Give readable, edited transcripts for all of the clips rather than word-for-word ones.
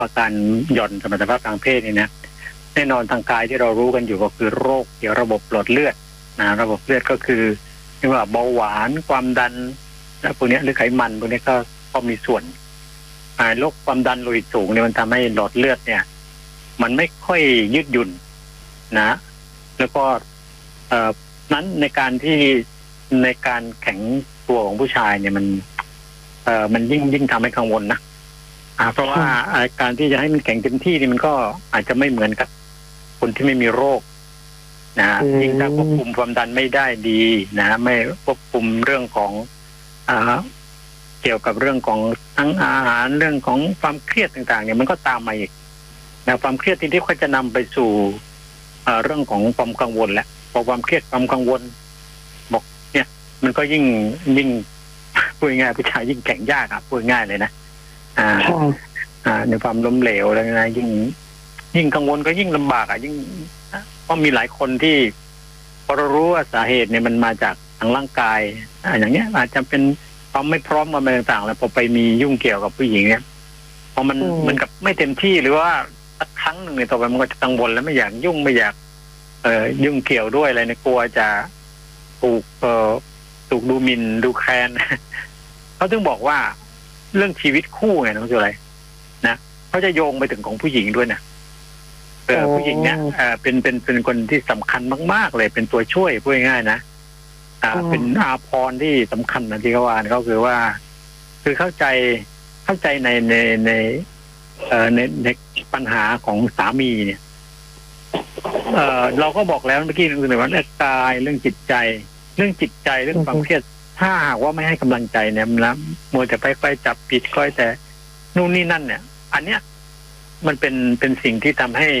การหย่อนสมรรถภาพทางเพศนี่นะแน่นอนทางกายที่เรารู้กันอยู่ก็คือโรคเกี่ยวระบบหลอดเลือดนะระบบเลือดก็คือเรียกว่าเบาหวานความดันและพวกนี้หรือไขมันพวกนี้ก็มีส่วนโรคความดันโลหิตสูงเนี่ยมันทำให้หลอดเลือดเนี่ยมันไม่ค่อยยืดหยุ่นนะแล้วก็นั้นในการแข็งตัวของผู้ชายเนี่ยมันยิ่งทำให้กังวลนะเพราะว่าการที่จะให้มันแข็งเต็มที่นี่มันก็อาจจะไม่เหมือนกับคนที่ไม่มีโรคนะยิ่งถ้าควบคุมความดันไม่ได้ดีนะไม่ควบคุมเรื่องของเกี่ยวกับเรื่องของทั้งอาหารเรื่องของความเครียดต่างๆเนี่ยมันก็ตามมาอีกนะความเครียดที่ก็จะนำไปสู่เรื่องของความกังวลและพอความเครียดความกังวลบอกเนี่ยมันก็ยิ่งพูดง่ายผู้ชายยิ่งแข็งยากพูดง่ายเลยนะในความล้มเหลวอะไรนะยิ่งกังวลก็ยิ่งลำบากยิ่งเพราะมีหลายคนที่พอเรารู้ว่าสาเหตุเนี่ยมันมาจากทางร่างกายอย่างเงี้ยอาจจะเป็นความไม่พร้อมอะไรต่างๆแล้วพอไปมียุ่งเกี่ยวกับผู้หญิงเนี่ยพอมันกับไม่เต็มที่หรือว่าสักครั้งหนึ่งเนี่ยต่อไปมันก็จะกังวลแล้วไม่อยากยุ่งไม่อยากยุ่งเกี่ยวด้วยอะไรเนี่ยกลัวจะถูกดูหมิ่นดูแคลนเขาถึงบอกว่าเรื่องชีวิตคู่ไงน้องจุไรนะเขาจะโยงไปถึงของผู้หญิงด้วยนะผู้หญิงเนี่ยเป็นคนที่สำคัญมากๆเลยเป็นตัวช่วยพูดง่ายๆนะเป็นอาภรณ์ที่สำคัญนะที่เขาว่าเขาคือว่าคือเข้าใจในปัญหาของสามีเนี่ยเราก็บอกแล้วเมื่อกี้คือว่าเรื่องกายเรื่องจิตใจเรื่องความเครียดถ้าหากว่าไม่ให้กำลังใจเนี่ยนะมัวแต่ไปจับผิดค่อยแต่นู่นนี่นั่นเนี่ยอันเนี้ยมันเป็นสิ่งที่ทำให้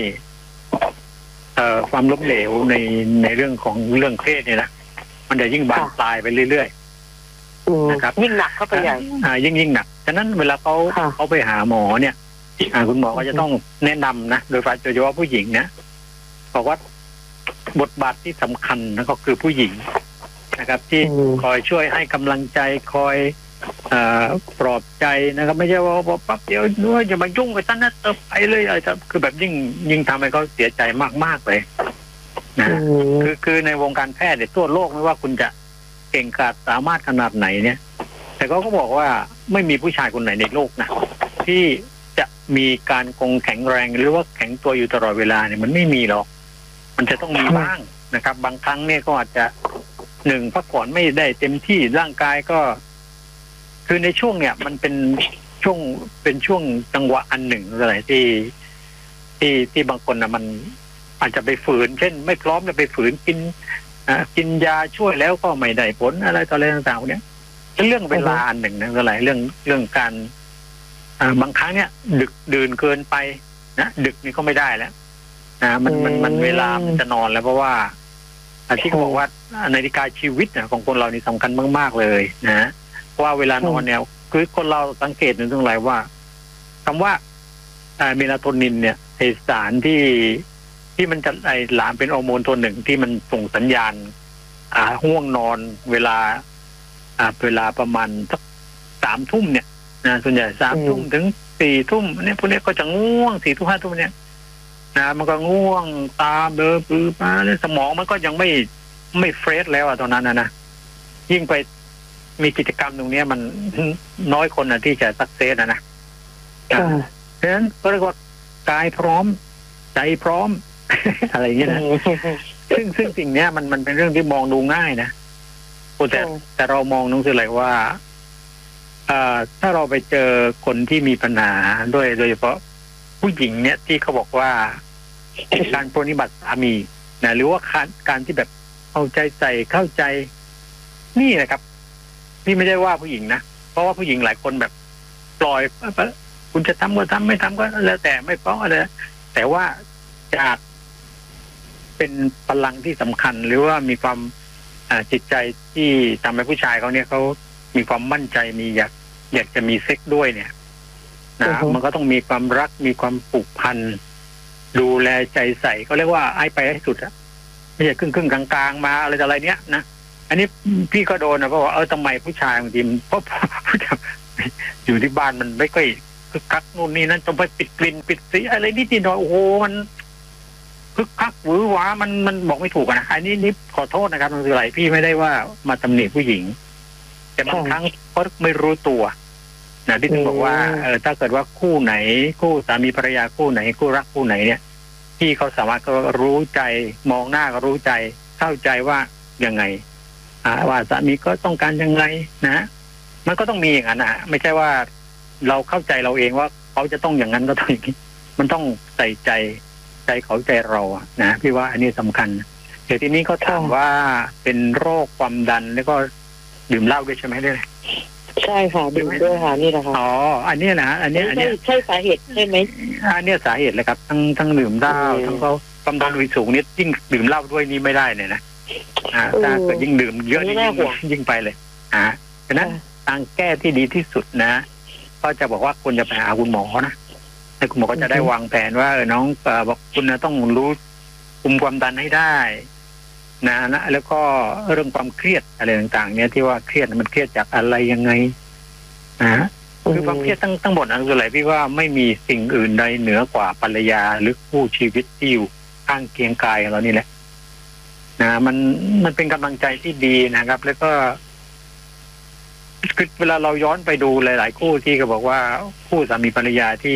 ความล้มเหลวในเรื่องของเรื่องเพศเนี่ยนะมันจะยิ่งบานปลายไปเรื่อยๆนะครับยิ่งหนักเข้าไปใหญ่ยิ่งหนักฉะนั้นเวลาเขาไปหาหมอเนี่ยคุณหมอก็จะต้องแนะนำนะโดยเฉพาะผู้หญิงนะบอกว่าบทบาทที่สำคัญนั่นก็คือผู้หญิงนะครับที่คอยช่วยให้กำลังใจคอยปลอบใจนะครับไม่ใช่ว่าปั๊บเดี๋ยวนู้จะมายุ่งกับฉันนะไปเลยอะไรคือแบบยิ่งทำให้เขาเสียใจมากๆเลยนะคือในวงการแพทย์เนี่ยทั่วโลกไม่ว่าคุณจะเก่งกาจสามารถขนาดไหนเนี่ยแต่เขาก็บอกว่าไม่มีผู้ชายคนไหนในโลกนะที่จะมีการคงแข็งแรงหรือว่าแข็งตัวอยู่ตลอดเวลาเนี่ยมันไม่มีหรอกมันจะต้องมีบ้างนะครับบางครั้งเนี่ยก็อาจจะพักผ่อนไม่ได้เต็มที่ร่างกายก็คือในช่วงเนี่ยมันเป็นช่วงจังหวะอันหนึ่งอะไรที่บางคนนะมันอาจจะไปฝืนเช่นไม่พร้อมจะไปฝืนกินยาช่วยแล้วก็ไม่ได้ผลอะไรต่ออะไรต่างๆเนี่ยเป็นเรื่องเวลาอันหนึ่งนะอะไรเรื่องการบางครั้งเนี่ยดึกดื่นเกินไปนะดึกนี่ก็ไม่ได้แล้วนะมันเวลามันจะนอนแล้วเพราะว่าที่เขาบอกว่านาฬิกาชีวิตของคนเรานี่สำคัญมากๆเลยนะว่าเวลานอนเนี่ยคือคนเราสังเกตในเรื่องอะไรว่าคำว่าเมลาโทนินเนี่ยไอสารที่มันจะหลามเป็นฮอร์โมนตัวหนึ่งที่มันส่งสัญญาณง่วงนอนเวลาประมาณสัก3 ทุ่มเนี่ยนะส่วนใหญ่3 ทุ่มถึง4 ทุ่มเนี่ยพวกนี้ก็จะง่วง4 ทุ่ม5 ทุ่มเนี่ยนะมันก็ง่วงตาเบลอปื้อป้าสมองมันก็ยังไม่เฟรชแล้วตอนนั้นนะยิ่งไปมีกิจกรรมตรงนี้มันน้อยคนที่จะสักเซสนะเพราะฉะนั้นก็เรียกว่ากายพร้อมใจพร้อม อะไรอย่างเงี้ยนะซึ่งสิ่งเนี้ยมันเป็นเรื่องที่มองดูง่ายนะแต่เรามองนึกถึงอะไรว่าถ้าเราไปเจอคนที่มีปัญหาด้วยโดยเฉพาะผู้หญิงเนี่ยที่เขาบอกว่าการปฏิบัติสามีนะหรือว่าการที่แบบเอาใจใส่เข้าใจนี่นะครับที่ไม่ได้ว่าผู้หญิงนะเพราะว่าผู้หญิงหลายคนแบบปล่อยคุณจะทำก็ทำไม่ทำก็แล้วแต่ไม่ฟ้องอะไรแต่ว่าจากเป็นพลังที่สำคัญหรือว่ามีความจิตใจที่ทำให้ผู้ชายเขาเนี่ยเขามีความมั่นใจมีอยากจะมีเซ็กด้วยเนี่ยนะมันก็ต้องมีความรักมีความผูกพันดูแลใจใส่ก็เรียกว่าไอ้ไปให้สุดอะไม่ใช่ครึ่งกลางๆมาอะไรเนี้ยนะอันนี้พี่ก็โดนนะเพราะว่าทำไมผู้ชายบางทีเพราะอยู่ที่บ้านมันไม่ค่อยคึกคักนู่นนี่นั่นจนไปปิดกลิ่นปิดสีอะไรนิดหน่อยโอ้โหมันคึกคักหวือหวามันบอกไม่ถูกนะอันนี้นี่ขอโทษนะครับมันคืออะไรพี่ไม่ได้ว่ามาตำหนิผู้หญิงแต่บางครั้งเขาไม่รู้ตัวนะที่ถึงบอกว่าถ้าเกิดว่าคู่ไหนคู่สามีภรรยาคู่ไหนคู่รักคู่ไหนเนี่ยที่เขาสามารถก็รู้ใจมองหน้าก็รู้ใจเข้าใจว่ายังไงว่าสามีก็ต้องการยังไงนะมันก็ต้องมีอย่างนั้นนะไม่ใช่ว่าเราเข้าใจเราเองว่าเขาจะต้องอย่างนั้นก็ต้องอย่างนี้มันต้องใส่ใจเขาใจเราอะนะพี่ว่าอันนี้สำคัญเดี๋ยวทีนี้เขาถามว่าเป็นโรคความดันแล้วก็ดื่มเหล้าด้วยใช่ไหมเนี่ยใช่ค่ะดื่มด้วยค่ะนี่แหละค่ะอ๋ออันนี้นะอันนี้ใช่สาเหตุใช่ไหมอันนี้สาเหตุเลยครับทั้งดื่มเหล้าทั้งเขาความดันสูงนี่ยิ่งดื่มเหล้าด้วยนี่ไม่ได้เลยนะถ้าเกิดยิ่งดื่มเยอะยิ่งไปเลยฉะนั้นทางแก้ที่ดีที่สุดนะก็จะบอกว่าคุณจะไปหาคุณหมอนะให้คุณหมอก็จะได้วางแผนว่าน้องบอกคุณต้องรู้คุมความดันให้ได้นะแล้วก็เรื่องความเครียดอะไรต่างๆเนี่ยที่ว่าเครียดมันเครียดจากอะไรยังไงคือความเครียดทั้งหมดนั้นคืออะไรพี่ว่าไม่มีสิ่งอื่นใดเหนือกว่าภรรยาหรือคู่ชีวิตที่อยู่ข้างเคียงกายของเรานี่แหละนะมันเป็นกำลังใจที่ดีนะครับแล้วก็คือเวลาเราย้อนไปดูหลายๆคู่ที่ก็บอกว่าคู่สามีภรรยาที่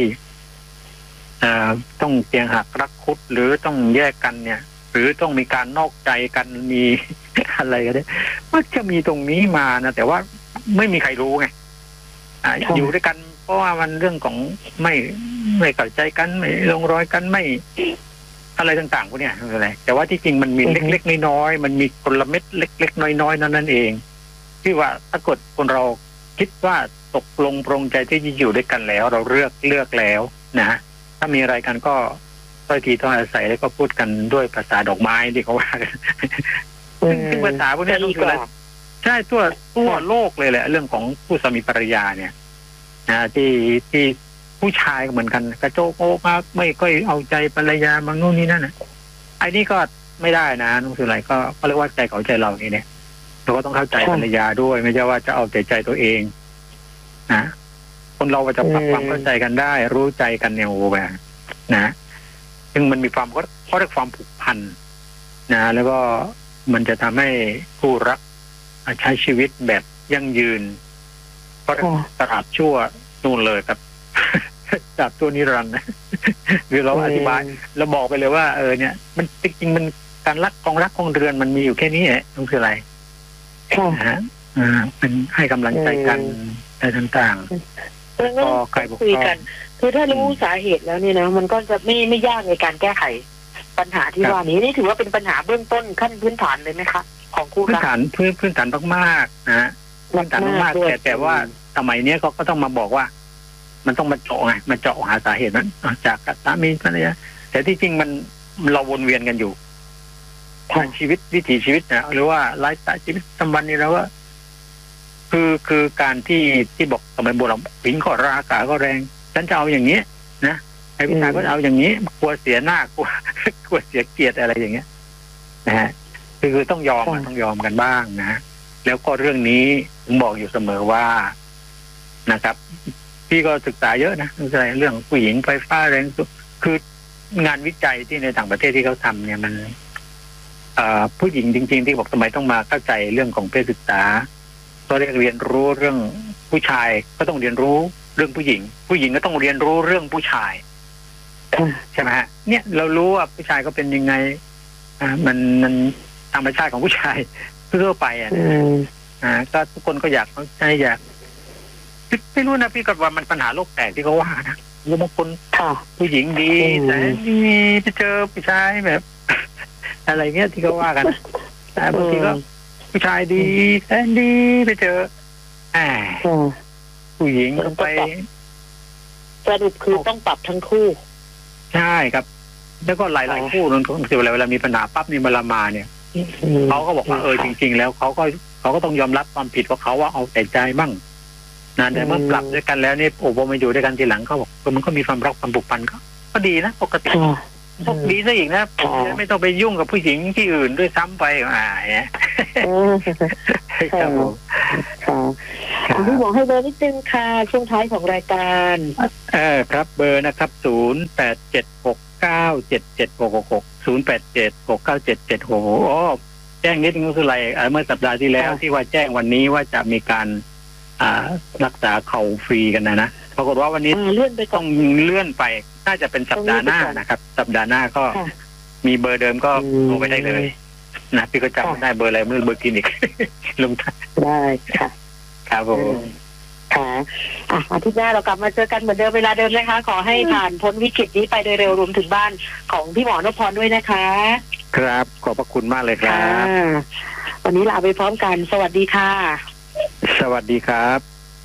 ต้องเตียงหักรักคุดหรือต้องแยกกันเนี่ยหรือต้องมีการนอกใจกันมีอะไรก็ได้มันจะมีตรงนี้มานะแต่ว่าไม่มีใครรู้ไงอยู่ด้วยกันเพราะว่ามันเรื่องของไม่เข้าใจกันไม่ลงรอยกันไม่อะไรต่างๆพวกเนี้ยอะไรแต่ว่าที่จริงมันมีเล็กๆน้อยๆมันมีกลเม็ดเล็กๆน้อยๆนั่นเองที่ว่าถ้าเกิดคนเราคิดว่าตกลงปรงใจที่จะอยู่ด้วยกันแล้วเราเลือกแล้วนะถ้ามีอะไรกันก็ถ้อยทีถ้อยอาศัยแล้วก็พูดกันด้วยภาษาดอกไม้ที่เขาว่ากันซึ่งภาษาพวกนี้ต้องคือใช่ทั่วโลกเลยแหละเรื่องของผู้สามีภรรยาเนี่ยที่ผู้ชายเหมือนกันกระโจกโอกมาไม่ค่อยเอาใจภรรยาบางนู่นนี่นั่นนะไอ้นี่ก็ไม่ได้นะนั่นคืออะไรก็เรียกว่าใจเขาใจเราเนี่ยเราก็ต้องเข้าใจภรรยาด้วยไม่ใช่ว่าจะเอาใจตัวเองนะคนเราจะปรับความเข้าใจกันได้รู้ใจกันเนี่ยโอ้แบบนะซึ่งมันมีความเขาเรียกความผูกพันนะแล้วก็มันจะทำให้คู่รักใช้ชีวิตแบบยั่งยืนเพราะตราบชั่วนู่นเลยครับตราบชั่วนิรันดร์คือเราอธิบายเราบอกไปเลยว่าเนี่ยมันจริงๆมันการรักของเรือนมันมีอยู่แค่นี้แหละนั่นคืออะไรเป็นให้กำลังใจกันอะไรต่างๆก็ใครบอกคุยกันคือถ้ารู้สาเหตุแล้วเนี่ยนะมันก็จะไม่ยากในการแก้ไขปัญหาที่ว่านี้นี่ถือว่าเป็นปัญหาเบื้องต้นขั้นพื้นฐานเลยไหมคะของคู่รักพื้นฐานมากๆนะพื้นฐานมากแต่ว่าสมัยนี้เขาก็ต้องมาบอกว่ามันต้องมาเจาะไงมาเจาะหาสาเหตุนั้นจากสามีภรรยาแต่ที่จริงมันเราวนเวียนกันอยู่ทางชีวิตวิถีชีวิตนะหรือว่าไลฟ์สไตล์ชีวิตประจำวันนี่แล้วว่าคือการที่บอกสมัยโบราณผิงก็ราคาก็แรงฉันจะเอาอย่างนี้นะไอ้ผู้ชายก็เอาอย่างนี้กลัวเสียหน้ากลัวเสียเกียรติอะไรอย่างเงี้ยนะฮะคือต้องยอมกันบ้างนะแล้วก็เรื่องนี้ผมบอกอยู่เสมอว่านะครับพี่ก็ศึกษาเยอะนะเรื่องผู้หญิงไฟฟ้าแรงคืองานวิจัยที่ในต่างประเทศที่เขาทำเนี่ยมันผู้หญิงจริงๆที่บอกทำไมต้องมาเข้าใจเรื่องของเพศศึกษาก็เรียนรู้เรื่องผู้ชายก็ต้องเรียนรู้เรื่องผู้หญิงก็ต้องเรียนรู้เรื่องผู้ชายใช่ไหมฮะเนี่ยเรารู้ว่าผู้ชายก็เป็นยังไงมันธรรมชาติของผู้ชายทั่วไปก็ทุกคนก็อยากเข้าใจอยากไม่รู้นะพี่ก็ว่ามันปัญหาโลกแตกที่เขาว่านะบางคนผู้หญิงดีแต่ดีไปเจอผู้ชายแบบอะไรเงี้ยที่เขาว่ากันแต่บางทีก็ผู้ชายดีแสนดีไปเจอผู้หญิงก็ไปสรุปคือต้องปรับทั้งคู่ใช่ครับแล้วก็หลายคู่นั่นคือเวลามีปัญหาปั๊บนี่เวลามาเนี่ยเขาก็บอกว่าจริงๆแล้วเขาก็ต้องยอมรับความผิดของเขาว่าเอาแต่ใจบ้างนะแต่เมื่อปรับด้วยกันแล้วนี่พอมาอยู่ด้วยกันทีหลังเขาบอกมันก็มีความรักความผูกพันก็ดีนะปกติดีซะอีกนะผมไม่ต้องไปยุ่งกับผู้หญิงที่อื่นด้วยซ้ำไปเนี่ยครับผมพี่หมอให้เบอร์นิดนึงค่ะช่วงท้ายของรายการครับเบอร์นะครับ0876977666 0876977666อ๋อแจ้งนิดนึงก็คืออะไรเมื่อสัปดาห์ที่แล้วที่ว่าแจ้งวันนี้ว่าจะมีการรักษาเข่าฟรีกันนะปรากฏว่าวันนี้เลื่อนไปต้องเลื่อนไปน่าจะเป็นสัปดาห์หน้านะครับสัปดาห์หน้าก็มีเบอร์เดิมก็โทรไปได้เลยนะพี่ก็จำไม่ได้เบอร์อะไรเมื่อเบอร์คลินิกลงได้ค่ะครับผมค่ะอาทิตย์หน้าเรากลับมาเจอกันเหมือนเดิมเวลาเดิมนะคะขอให้ผ่านพ้นวิกฤตนี้ไปโดยเร็วรวมถึงบ้านของพี่หมอนพพรด้วยนะคะครับขอบพระคุณมากเลยครับวันนี้ลาไปพร้อมกันสวัสดีค่ะสวัสดีครับ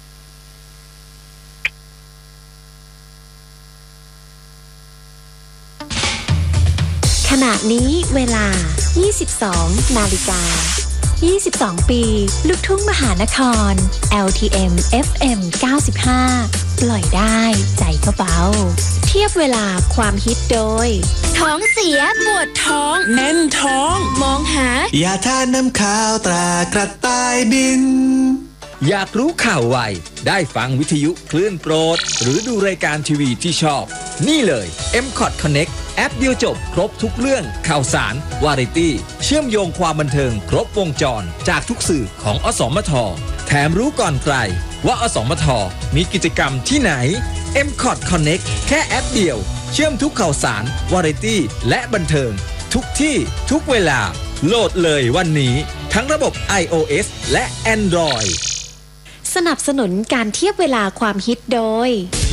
ขณะนี้เวลา 22 นาฬิกา 22 ปีลูกทุ่งมหานคร LTM FM 95 ปล่อยได้ใจก็เบาเทียบเวลาความฮิตโดยท้องเสียปวดท้องแน่นท้องมองหายาทาน้ำขาวตรากระต่ายบินอยากรู้ข่าวไวได้ฟังวิทยุคลื่นโปรดหรือดูรายการทีวีที่ชอบนี่เลย M-Cot Connect แอปเดียวจบครบทุกเรื่องข่าวสารวาไรตี้เชื่อมโยงความบันเทิงครบวงจรจากทุกสื่อของอสมทแถมรู้ก่อนใครว่าอสมทมีกิจกรรมที่ไหน M-Cot Connect แค่แอปเดียวเชื่อมทุกข่าวสารวาไรตี้และบันเทิงทุกที่ทุกเวลาโหลดเลยวันนี้ทั้งระบบ iOS และ Android สนับสนุนการเทียบเวลาความฮิตโดย